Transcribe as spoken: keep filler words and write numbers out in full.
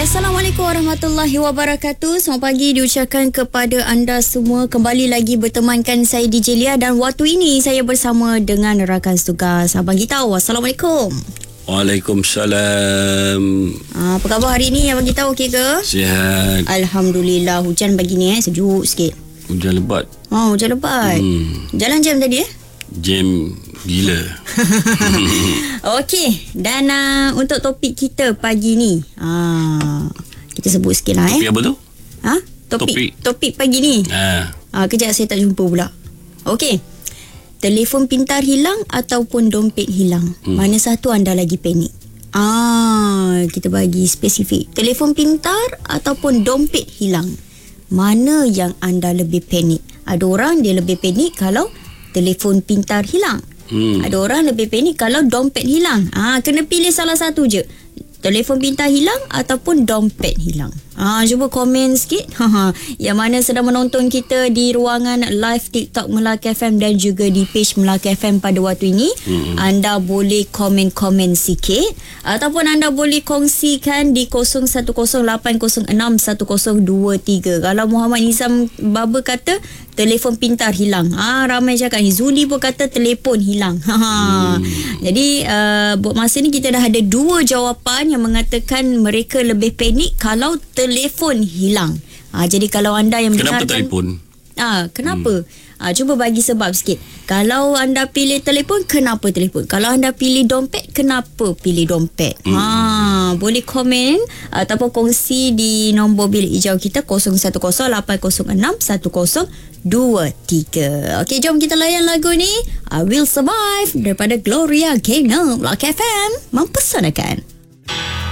Assalamualaikum warahmatullahi wabarakatuh. Selamat pagi diucapkan kepada anda semua. Kembali lagi bertemankan saya D J Lia dan waktu ini saya bersama dengan rakan setugas Abang Gita. Assalamualaikum. Waalaikumsalam. Ah, apa khabar hari ni Abang Gita, okey ke? Sihat. Alhamdulillah. Hujan pagi ni eh, sejuk sikit. Hujan lebat. Oh, hujan lebat. Hmm. Jalan jam tadi eh? Jam gila. Okey, dan uh, untuk topik kita pagi ni, uh, kita sebut sikit lah eh. Topik apa tu? Ha? Topik, Topik. topik pagi ni. Ha. Uh, kejap saya tak jumpa pula. Okey. Telefon pintar hilang ataupun dompet hilang. Hmm. Mana satu anda lagi panik? Ah, kita bagi spesifik. Telefon pintar ataupun dompet hilang. Mana yang anda lebih panik? Ada orang dia lebih panik kalau telefon pintar hilang. Hmm. Ada orang lebih panik kalau dompet hilang. Ah, kena pilih salah satu je. Telefon pintar hilang ataupun dompet hilang. Ah, cuba komen sikit. Yang mana sedang menonton kita di ruangan live TikTok Melaka F M dan juga di page Melaka F M pada waktu ini. Hmm. Anda boleh komen-komen sikit ataupun anda boleh kongsikan di kosong satu kosong lapan kosong enam satu kosong dua tiga. Kalau Muhammad Nizam Baba kata telefon pintar hilang. Ah, ramai cakap ni. Zuli pun kata telefon hilang. Hmm. Jadi uh, buat masa ni kita dah ada dua jawapan yang mengatakan mereka lebih panik kalau telefon hilang. Ah, jadi kalau anda yang Kenapa mendengarkan, telefon? Ah, kenapa? Hmm. Ah, cuba bagi sebab sikit. Kalau anda pilih telefon, kenapa telefon? Kalau anda pilih dompet, kenapa pilih dompet? Hmm. Ah, boleh komen ataupun kongsi di nombor bilik hijau kita kosong satu kosong lapan kosong enam satu kosong dua tiga. Okey, jom kita layan lagu ni. I Will Survive daripada Gloria Gaynor. Melaka F M mempersanakan.